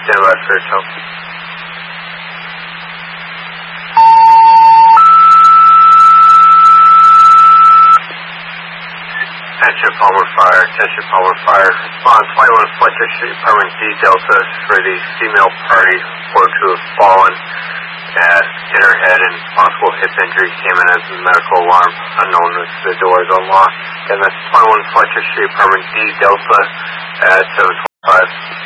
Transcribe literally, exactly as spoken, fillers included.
Stand by for your help. Attention Palmer Fire, attention Palmer Fire. Respond twenty-one Fletcher Street, Apartment D Delta for the female party reported to have fallen as hit her head and possible hip injury came in as a medical alarm unknown as the door is unlocked. And that's twenty-one Fletcher Street, Apartment D Delta at seven twenty-five.